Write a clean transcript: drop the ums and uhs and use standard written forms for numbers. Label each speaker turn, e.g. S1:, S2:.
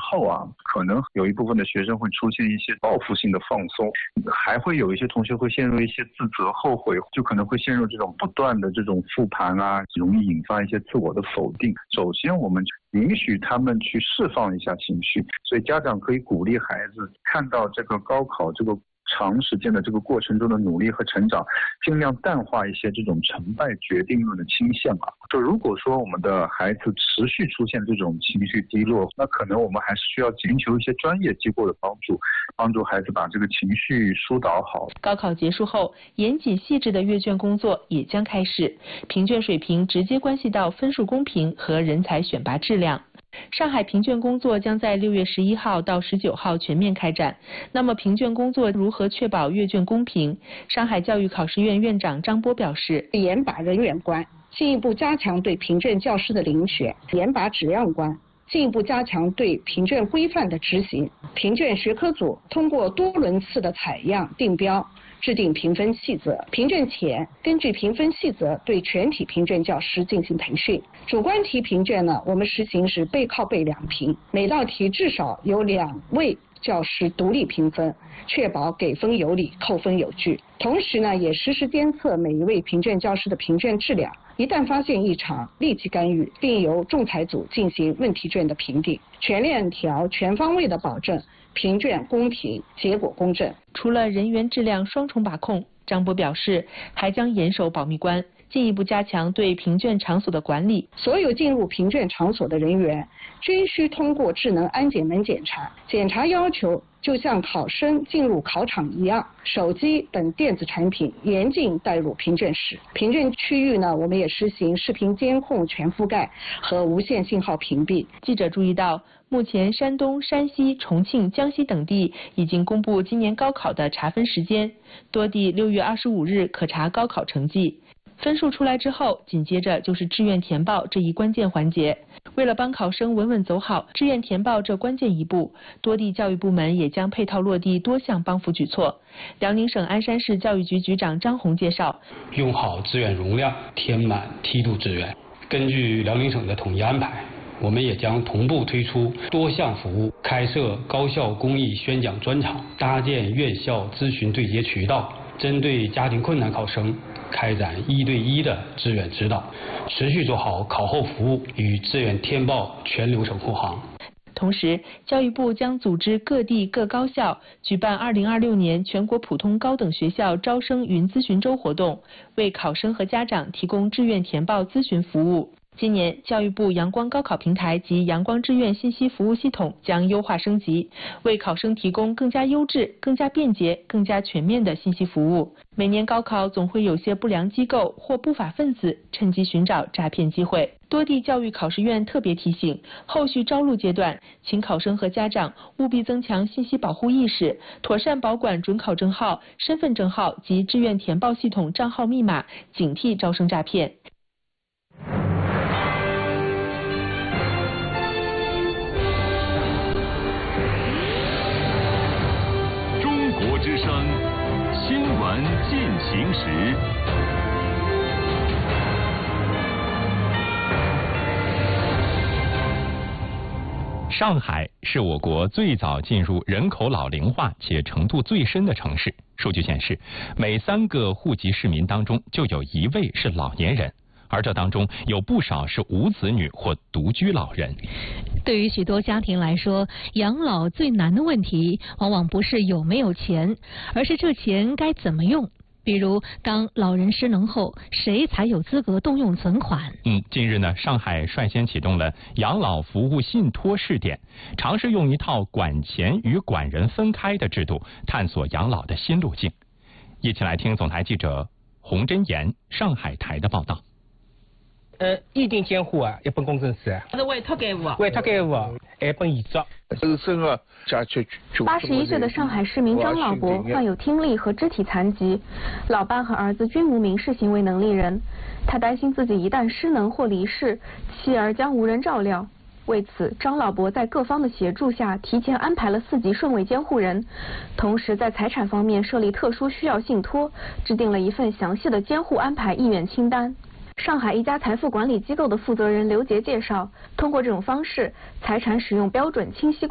S1: 后啊，可能有一部分的学生会出现一些报复性的放松，还会有一些同学会陷入一些自责、后悔，就可能会陷入这种不断的这种复盘啊，容易引发一些自我的否定。首先，我们允许他们去释放一下情绪，所以家长可以鼓励孩子看到这个高考这个长时间的这个过程中的努力和成长，尽量淡化一些这种成败决定论的倾向啊。就如果说我们的孩子持续出现这种情绪低落，那可能我们还是需要寻求一些专业机构的帮助孩子把这个情绪疏导好。
S2: 高考结束后，严谨细致的阅卷工作也将开始，评卷水平直接关系到分数公平和人才选拔质量。上海评卷工作将在6月11号到19号全面开展。那么评卷工作如何确保阅卷公平？上海教育考试院院长张波表示，
S3: 严把人员关，进一步加强对评卷教师的遴选；严把质量关，进一步加强对评卷规范的执行。评卷学科组通过多轮次的采样定标，制定评分细则。评卷前，根据评分细则对全体评卷教师进行培训。主观题评卷呢，我们实行是背靠背两评，每道题至少有2位教师独立评分，确保给分有理，扣分有据。同时呢，也实时监测每一位评卷教师的评卷质量，一旦发现异常，立即干预，并由仲裁组进行问题卷的评定，全链条、全方位的保证评卷公平，结果公正。
S2: 除了人员质量双重把控，张波表示，还将严守保密关，进一步加强对评卷场所的管理。
S3: 所有进入评卷场所的人员均需通过智能安检门检查，检查要求就像考生进入考场一样，手机等电子产品严禁带入评卷室。评卷区域呢，我们也实行视频监控全覆盖和无线信号屏蔽。
S2: 记者注意到，目前山东、山西、重庆、江西等地已经公布今年高考的查分时间，多地6月25日可查高考成绩。分数出来之后，紧接着就是志愿填报这一关键环节。为了帮考生稳稳走好志愿填报这关键一步，多地教育部门也将配套落地多项帮扶举措。辽宁省鞍山市教育局局长张红介绍，
S4: 用好志愿容量，填满梯度志愿。根据辽宁省的统一安排，我们也将同步推出多项服务，开设高校公益宣讲专场，搭建院校咨询对接渠道，针对家庭困难考生开展1对1的志愿指导，持续做好考后服务与志愿填报全流程护航。
S2: 同时，教育部将组织各地各高校举办2026年全国普通高等学校招生云咨询周活动，为考生和家长提供志愿填报咨询服务。今年，教育部阳光高考平台及阳光志愿信息服务系统将优化升级，为考生提供更加优质、更加便捷、更加全面的信息服务。每年高考总会有些不良机构或不法分子趁机寻找诈骗机会。多地教育考试院特别提醒，后续招录阶段，请考生和家长务必增强信息保护意识，妥善保管准考证号、身份证号及志愿填报系统账号密码，警惕招生诈骗。
S5: 之声新闻进行时。
S6: 上海是我国最早进入人口老龄化且程度最深的城市。数据显示，每3个户籍市民当中就有1位是老年人，而这当中有不少是无子女或独居老人。
S7: 对于许多家庭来说，养老最难的问题往往不是有没有钱，而是这钱该怎么用。比如，当老人失能后，谁才有资格动用存款？
S6: 近日呢，上海率先启动了养老服务信托试点，尝试用一套管钱与管人分开的制度，探索养老的新路径。一起来听总台记者洪真言上海台的报道。
S8: 一定监护啊，一本工程师啊，
S9: 是委托给我，
S8: 委托给我，一本遗嘱。
S10: 81岁的上海市民张老伯患有听力和肢体残疾，老伴和儿子均无民事行为能力人，他担心自己一旦失能或离世，妻儿将无人照料。为此，张老伯在各方的协助下，提前安排了4级顺位监护人，同时在财产方面设立特殊需要信托，制定了一份详细的监护安排意愿清单。上海一家财富管理机构的负责人刘杰介绍，通过这种方式，财产使用标准清晰。